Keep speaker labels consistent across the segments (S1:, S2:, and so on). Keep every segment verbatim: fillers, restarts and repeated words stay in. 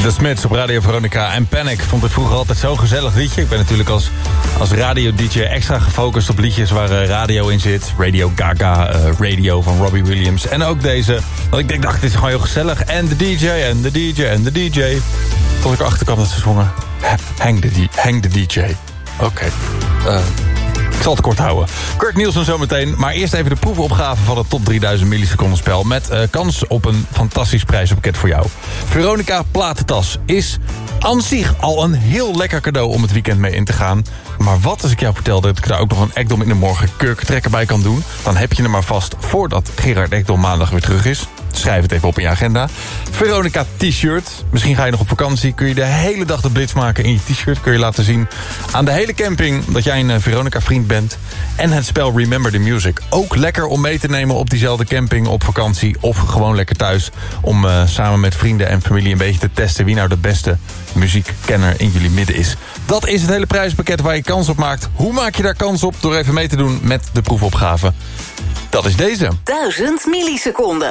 S1: The Smiths op Radio Veronica en Panic. Vond ik vroeger altijd zo'n gezellig liedje. Ik ben natuurlijk als, als radio-dj extra gefocust op liedjes waar uh, radio in zit. Radio Gaga, uh, Radio van Robbie Williams. En ook deze. Want ik denk, dacht, dit is gewoon heel gezellig. En de D J, en de D J, en de D J. Tot ik achter kwam dat ze zongen. Hang de, hang de D J. Oké. Okay. Uh, Ik zal het kort houden. Kurt Nielsen zometeen. Maar eerst even de proefopgave van het top drieduizend milliseconden spel. Met uh, kans op een fantastisch prijzenpakket voor jou. Veronica Platentas is aan zich al een heel lekker cadeau om het weekend mee in te gaan. Maar wat als ik jou vertelde dat ik daar ook nog een Ekdom in de morgen kurkentrekker bij kan doen? Dan heb je hem maar vast voordat Gerard Ekdom maandag weer terug is. Schrijf het even op in je agenda. Veronica t-shirt. Misschien ga je nog op vakantie. Kun je de hele dag de blitz maken in je t-shirt. Kun je laten zien aan de hele camping dat jij een Veronica vriend bent. En het spel Remember the Music. Ook lekker om mee te nemen op diezelfde camping op vakantie. Of gewoon lekker thuis. Om uh, samen met vrienden en familie een beetje te testen wie nou de beste muziekkenner in jullie midden is. Dat is het hele prijzenpakket waar je kans op maakt. Hoe maak je daar kans op? Door even mee te doen met de proefopgave. Dat is deze.
S2: duizend milliseconden.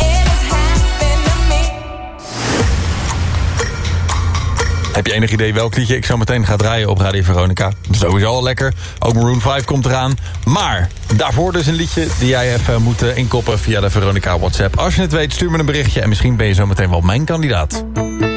S1: Heb je enig idee welk liedje ik zo meteen ga draaien op Radio Veronica? Sowieso al lekker. Ook Maroon vijf komt eraan. Maar daarvoor dus een liedje die jij even moet inkoppen via de Veronica WhatsApp. Als je het weet, stuur me een berichtje en misschien ben je zo meteen wel mijn kandidaat.